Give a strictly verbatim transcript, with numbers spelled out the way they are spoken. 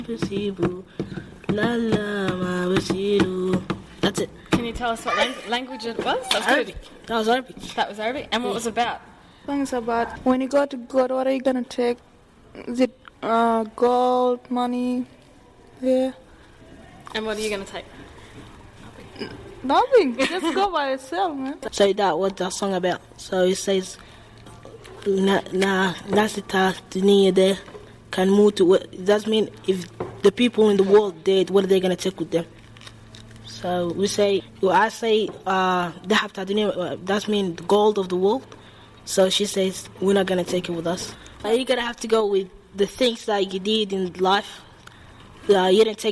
Basiru, la la ma basiru. That's it. Can you tell us what lang- language it was? That was Arabic. good. That was Arabic. That was Arabic. And what was it about? Things about when you go to God, what are you gonna take? Is it uh, gold, money? Yeah. And what are you going to take? Nothing. Just go by yourself, man. So that what that song about. So it says, na na nasita dunia de can move to. What does mean if the people in the world dead, what are they gonna take with them? So we say, well, I say, uh, dahab ta dunia. That mean the gold of the world. So she says, we're not gonna take it with us. Uh, you're gonna have to go with the things that you did in life. Uh, you didn't take